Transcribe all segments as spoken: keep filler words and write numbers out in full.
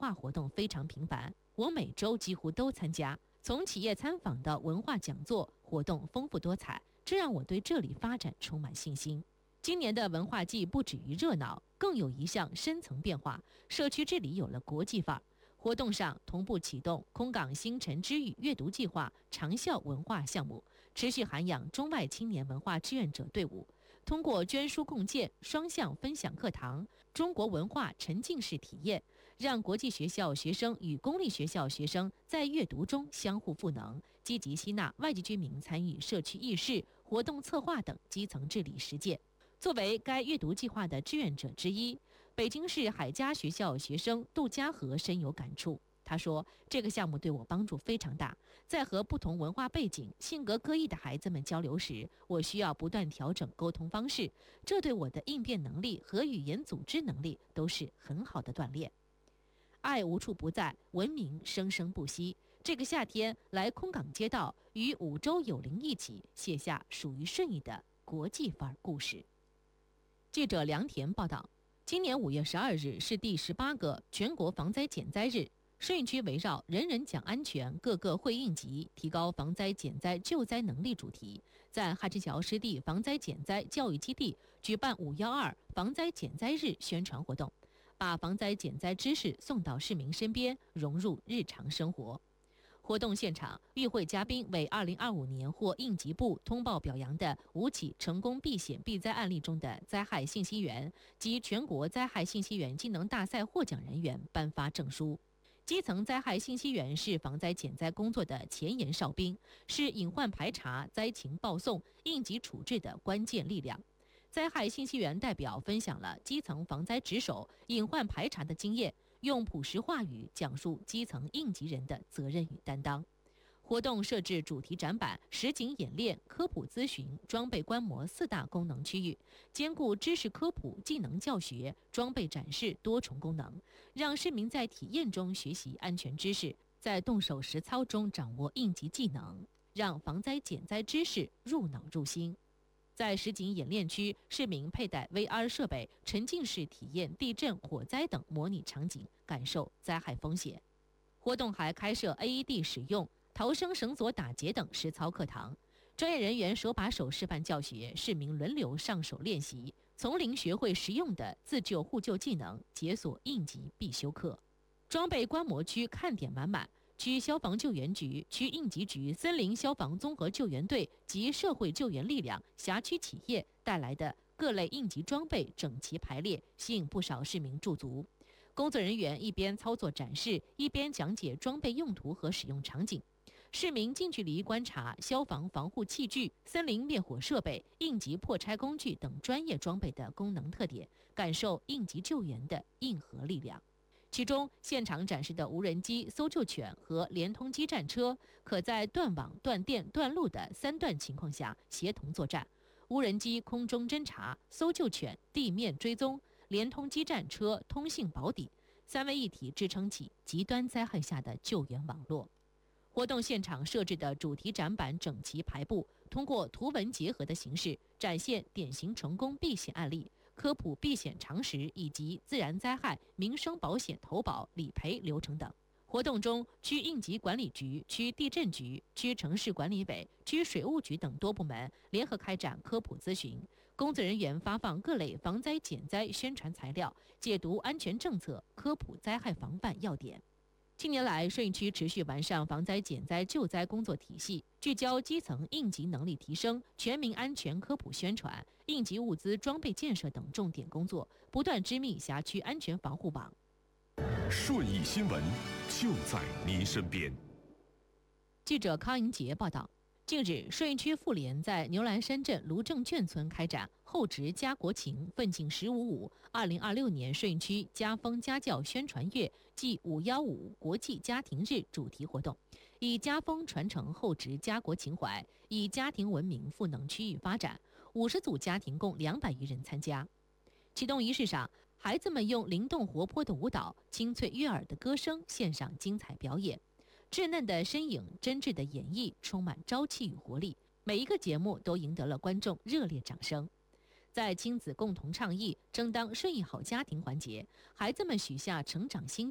化活动非常频繁，我每周几乎都参加，从企业参访到文化讲座，活动丰富多彩，这让我对这里发展充满信心。今年的文化季不止于热闹，更有一项深层变化，社区治理有了国际范儿。活动上同步启动空港星辰之语阅读计划长效文化项目，持续涵养中外青年文化志愿者队伍，通过捐书共建、双向分享课堂、中国文化沉浸式体验，让国际学校学生与公立学校学生在阅读中相互赋能，积极吸纳外籍居民参与社区议事、活动策划等基层治理实践。作为该阅读计划的志愿者之一，北京市海家学校学生杜家和深有感触。他说，这个项目对我帮助非常大，在和不同文化背景、性格各异的孩子们交流时，我需要不断调整沟通方式，这对我的应变能力和语言组织能力都是很好的锻炼。爱无处不在，文明生生不息。这个夏天来空港街道，与五洲友邻一起写下属于顺义的国际范儿故事。记者梁田报道，今年五月十二日是第十八个全国防灾减灾日。顺义区围绕“人人讲安全，个个会应急，提高防灾减灾救灾能力”主题，在汉之桥湿地防灾减灾教育基地举办“五幺二”防灾减灾日宣传活动，把防灾减灾知识送到市民身边，融入日常生活。活动现场，与会嘉宾为二零二五年获应急部通报表扬的五起成功避险避灾案例中的灾害信息员及全国灾害信息员技能大赛获奖人员颁发证书。基层灾害信息员是防灾减灾工作的前沿哨兵，是隐患排查、灾情报送、应急处置的关键力量。灾害信息员代表分享了基层防灾值守、隐患排查的经验，用朴实话语讲述基层应急人的责任与担当。活动设置主题展板、实景演练、科普咨询、装备观摩四大功能区域，兼顾知识科普、技能教学、装备展示多重功能，让市民在体验中学习安全知识，在动手实操中掌握应急技能，让防灾减灾知识入脑入心。在实景演练区，市民佩戴 V R 设备，沉浸式体验地震、火灾等模拟场景，感受灾害风险。活动还开设 A E D 使用、逃生绳索打结等实操课堂，专业人员手把手示范教学，市民轮流上手练习，从零学会实用的自救互救技能，解锁应急必修课。装备观摩区看点满满，区消防救援局、区应急局、森林消防综合救援队及社会救援力量、辖区企业带来的各类应急装备整齐排列，吸引不少市民驻足。工作人员一边操作展示，一边讲解装备用途和使用场景。市民近距离观察消防防护器具、森林灭火设备、应急破拆工具等专业装备的功能特点，感受应急救援的硬核力量。其中，现场展示的无人机、搜救犬和联通基站车，可在断网、断电、断路的三断情况下协同作战。无人机空中侦察，搜救犬地面追踪，联通基站车通信保底，三位一体支撑起极端灾害下的救援网络。活动现场设置的主题展板整齐排布，通过图文结合的形式展现典型成功避险案例，科普避险常识以及自然灾害、民生保险投保理赔流程等。活动中，区应急管理局、区地震局、区城市管理委、区水务局等多部门联合开展科普咨询，工作人员发放各类防灾减灾宣传材料，解读安全政策，科普灾害防范要点。近年来，顺义区持续完善防灾减灾救灾工作体系，聚焦基层应急能力提升、全民安全科普宣传、应急物资装备建设等重点工作，不断织密辖区安全防护网。 顺义新闻就在您身边。 记者康莹杰报道。近日，顺义区妇联在牛栏山镇卢正眷村开展厚植家国情奋进十五五二零二六年顺义区家风家教宣传月暨五幺五国际家庭日主题活动，以家风传承厚植家国情怀，以家庭文明赋能区域发展。五十组家庭共两百余人参加。启动仪式上，孩子们用灵动活泼的舞蹈、清脆悦耳的歌声献上精彩表演。稚嫩的身影、真挚的演绎充满朝气与活力，每一个节目都赢得了观众热烈掌声。在亲子共同倡议争当顺义好家庭环节，孩子们许下成长心愿，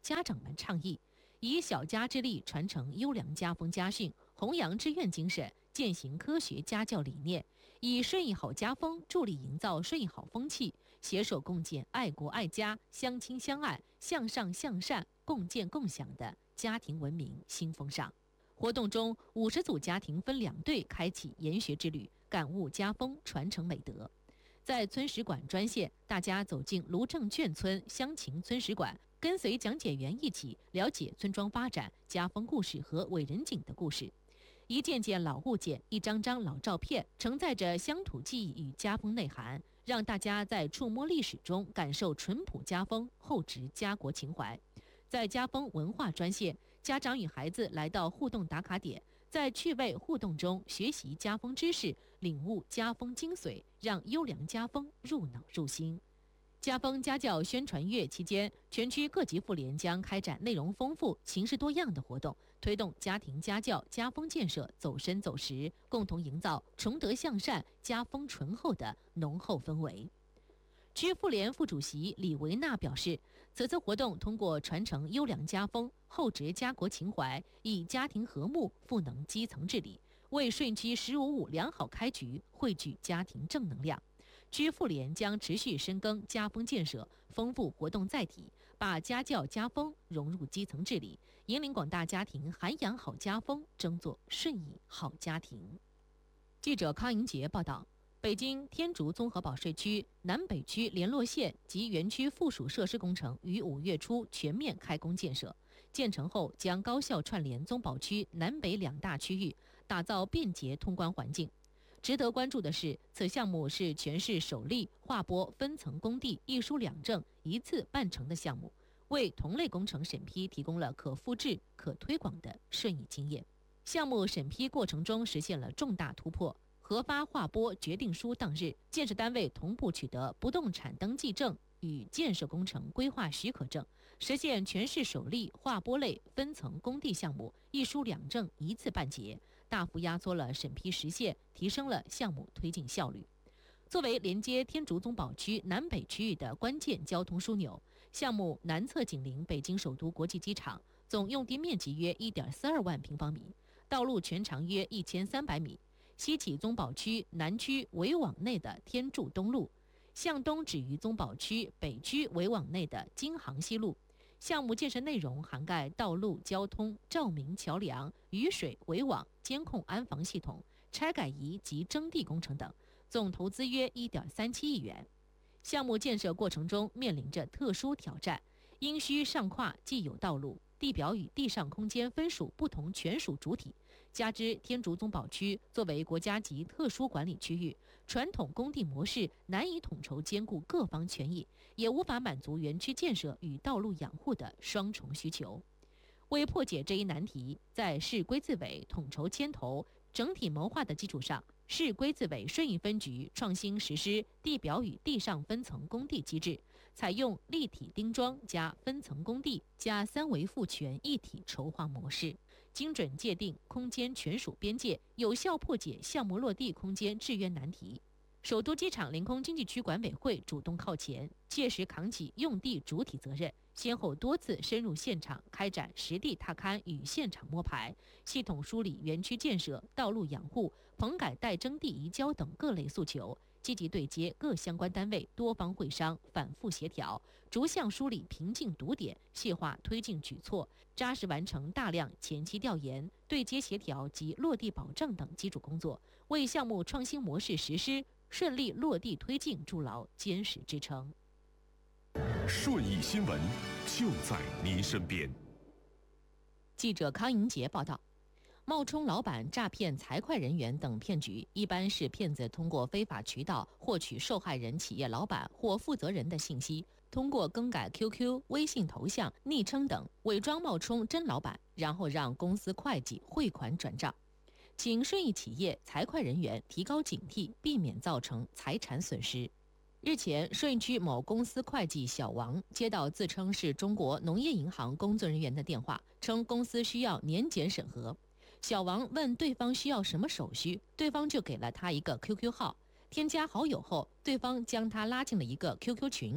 家长们倡议，以小家之力传承优良家风家训，弘扬志愿精神，践行科学家教理念，以顺义好家风助力营造顺义好风气，携手共建爱国爱家、相亲相爱、向上向善、共建共享的家庭文明新风尚。活动中，五十组家庭分两队开启研学之旅，感悟家风，传承美德。在村史馆专线，大家走进卢正眷村乡情村史馆，跟随讲解员一起了解村庄发展、家风故事和伟人景的故事。一件件老物件，一张张老照片，承载着乡土记忆与家风内涵，让大家在触摸历史中感受淳朴家风，厚植家国情怀。在家风文化专线，家长与孩子来到互动打卡点，在趣味互动中学习家风知识，领悟家风精髓，让优良家风入脑入心。家风家教宣传月期间，全区各级妇联将开展内容丰富、形式多样的活动，推动家庭家教、家风建设走深走实，共同营造崇德向善、家风醇厚的浓厚氛围。区妇联副主席李维娜表示，此次活动通过传承优良家风、厚植家国情怀，以家庭和睦赋能基层治理，为顺区“十五五”良好开局汇聚家庭正能量。区妇联将持续深耕家风建设，丰富活动载体，把家教家风融入基层治理，引领广大家庭涵养好家风，争做顺义好家庭。记者康莹杰报道。北京天竺综合保税区南北区联络线及园区附属设施工程于五月初全面开工建设，建成后将高效串联综保区南北两大区域，打造便捷通关环境。值得关注的是，此项目是全市首例划拨分层工地一书两证一次办成的项目，为同类工程审批提供了可复制、可推广的顺义经验。项目审批过程中实现了重大突破。核发划拨决定书当日，建设单位同步取得不动产登记证与建设工程规划许可证，实现全市首例划拨类分层工地项目一书两证一次办结，大幅压缩了审批时限，提升了项目推进效率。作为连接天竺综保区南北区域的关键交通枢纽，项目南侧紧邻北京首都国际机场，总用地面积约 一点四二万平方米，道路全长约一千三百米。西起综保区南区围网内的天柱东路，向东止于综保区北区围网内的京杭西路。项目建设内容涵盖道路、交通、照明、桥梁、雨水、围网、监控安防系统、拆改移及征地工程等，总投资约 一点三七亿元。项目建设过程中面临着特殊挑战，因需上跨既有道路、地表与地上空间分属不同权属主体，加之天竺综保区作为国家级特殊管理区域，传统工地模式难以统筹兼顾各方权益，也无法满足园区建设与道路养护的双重需求。为破解这一难题，在市规自委统筹牵头、整体谋划的基础上，市规自委顺义分局创新实施地表与地上分层工地机制，采用立体钉桩加分层工地加三维赋权一体筹划模式，精准界定空间权属边界，有效破解项目落地空间制约难题。首都机场临空经济区管委会主动靠前，切实扛起用地主体责任，先后多次深入现场开展实地踏勘与现场摸排，系统梳理园区建设、道路养护、棚改待征地移交等各类诉求，积极对接各相关单位，多方会商，反复协调，逐项梳理瓶颈堵点，细化推进举措，扎实完成大量前期调研、对接协调及落地保障等基础工作，为项目创新模式实施顺利落地推进筑牢坚实支撑。 顺义新闻就在您身边。 记者康莹杰报道。冒充老板、诈骗财会人员等骗局，一般是骗子通过非法渠道获取受害人企业老板或负责人的信息，通过更改 Q Q、微信头像、昵称等，伪装冒充真老板，然后让公司会计汇款转账。请顺义企业财会人员提高警惕，避免造成财产损失。日前，顺义区某公司会计小王接到自称是中国农业银行工作人员的电话，称公司需要年检审核。小王问对方需要什么手续，对方就给了他一个 Q Q 号。添加好友后，对方将他拉进了一个 Q Q 群。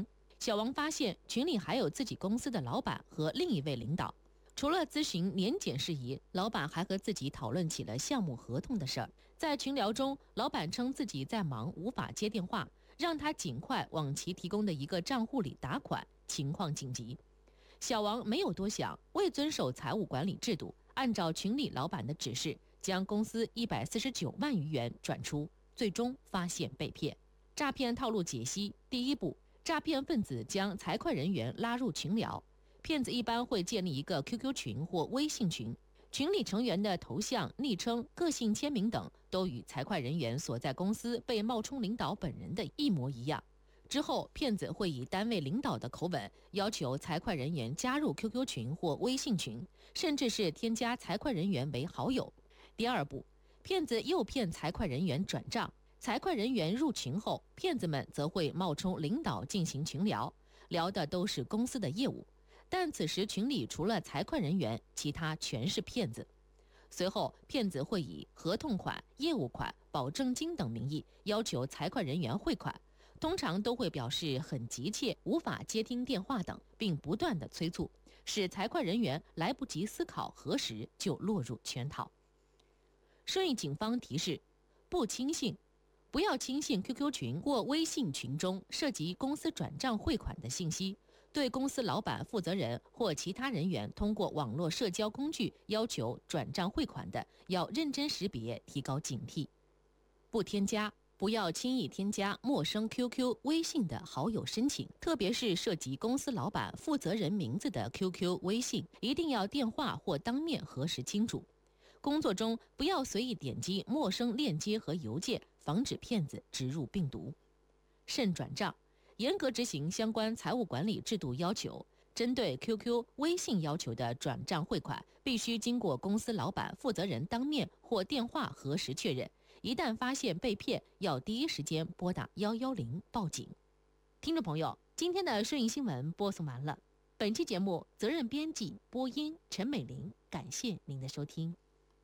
小王发现群里还有自己公司的老板和另一位领导。除了咨询年检事宜，老板还和自己讨论起了项目合同的事儿。在群聊中，老板称自己在忙，无法接电话，让他尽快往其提供的一个账户里打款，情况紧急。小王没有多想，未遵守财务管理制度，按照群里老板的指示，将公司一百四十九万余元转出，最终发现被骗。诈骗套路解析：第一步，诈骗分子将财会人员拉入群聊。骗子一般会建立一个 Q Q 群或微信群，群里成员的头像、昵称、个性签名等都与财会人员所在公司被冒充领导本人的一模一样。之后，骗子会以单位领导的口吻要求财会人员加入 Q Q 群或微信群，甚至是添加财会人员为好友。第二步，骗子诱骗财会人员转账，财会人员入群后，骗子们则会冒充领导进行群聊，聊的都是公司的业务。但此时群里除了财会人员，其他全是骗子。随后，骗子会以合同款、业务款、保证金等名义要求财会人员汇款，通常都会表示很急切、无法接听电话等，并不断的催促，使财会人员来不及思考核实就落入圈套。顺义警方提示：不轻信，不要轻信 Q Q 群或微信群中涉及公司转账汇款的信息。对公司老板、负责人或其他人员通过网络社交工具要求转账汇款的，要认真识别，提高警惕。不添加，不要轻易添加陌生 Q Q、微信的好友申请，特别是涉及公司老板、负责人名字的 Q Q、微信，一定要电话或当面核实清楚。工作中不要随意点击陌生链接和邮件，防止骗子植入病毒。慎转账。严格执行相关财务管理制度要求，针对 Q Q、微信要求的转账汇款，必须经过公司老板、负责人当面或电话核实确认。一旦发现被骗，要第一时间拨打一一零报警。听众朋友，今天的顺义新闻播送完了。本期节目责任编辑播音陈美玲，感谢您的收听。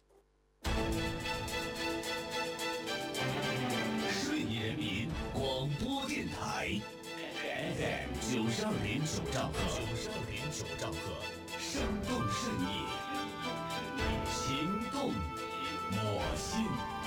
顺义人民广播电台。F M 九十二点九兆赫，九十二点九兆赫，生动顺义，情动我心。